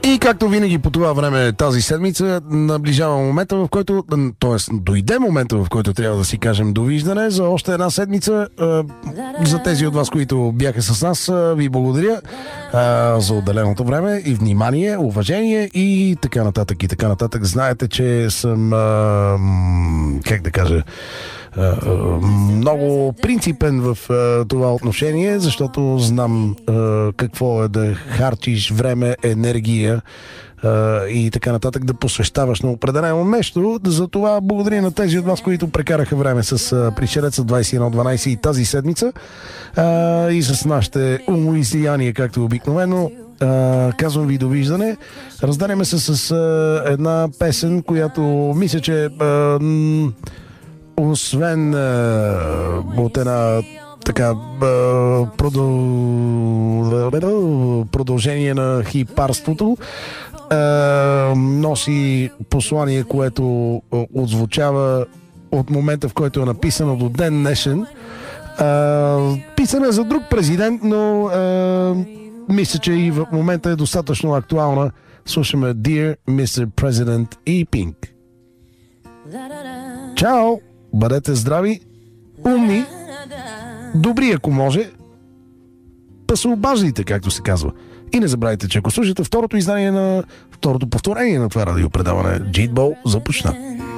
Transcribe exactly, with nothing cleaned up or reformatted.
И както винаги по това време тази седмица наближава момента, в който, т.е. дойде момента, в който трябва да си кажем довиждане за още една седмица. За тези от вас, които бяха с нас, ви благодаря за отделеното време и внимание, уважение и така нататък и така нататък. Знаете, че съм, как да кажа, много принципен в това отношение, защото знам какво е да харчиш време, енергия и така нататък, да посвещаваш на определено нещо. За това благодаря на тези от вас, които прекараха време с Пришелеца двайсет и едно дванайсет и тази седмица и с нашите умоизлияния, както обикновено. Казвам ви довиждане. Разделяме се с една песен, която мисля, че освен а, от една така а, продъл... продължение на хипарството, а, носи послание, което отзвучава от момента, в който е написано до ден днешен. Писана за друг президент, но а, мисля, че и в момента е достатъчно актуална. Слушаме Dear мистер President и Pink. Чао! Бъдете здрави, умни, добри, ако може, да се обаждайте, както се казва. И не забравяйте, че ако слушате второто издание на второто повторение на това радиопредаване, Джитбол започна.